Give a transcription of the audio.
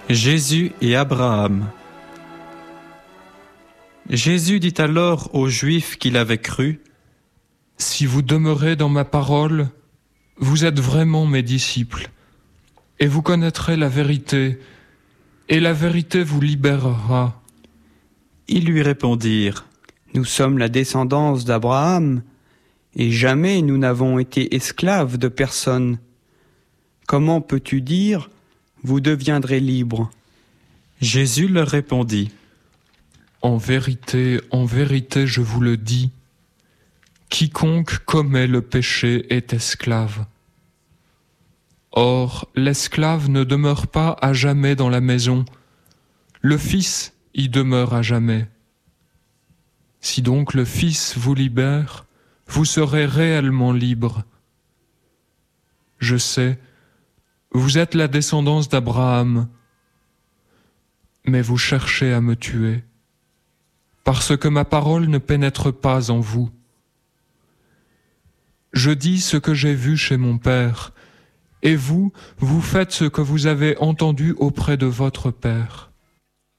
Jésus et Abraham. Jésus dit alors aux Juifs qui l'avaient cru : « Si vous demeurez dans ma parole, vous êtes vraiment mes disciples, et vous connaîtrez la vérité, et la vérité vous libérera. » Ils lui répondirent : « Nous sommes la descendance d'Abraham, et jamais nous n'avons été esclaves de personne. Comment peux-tu dire : vous deviendrez libres ? » Jésus leur répondit : « en vérité, je vous le dis, quiconque commet le péché est esclave. Or, l'esclave ne demeure pas à jamais dans la maison, le Fils y demeure à jamais. Si donc le Fils vous libère, vous serez réellement libres. Je sais, vous êtes la descendance d'Abraham, mais vous cherchez à me tuer, parce que ma parole ne pénètre pas en vous. Je dis ce que j'ai vu chez mon Père, et vous, vous faites ce que vous avez entendu auprès de votre Père.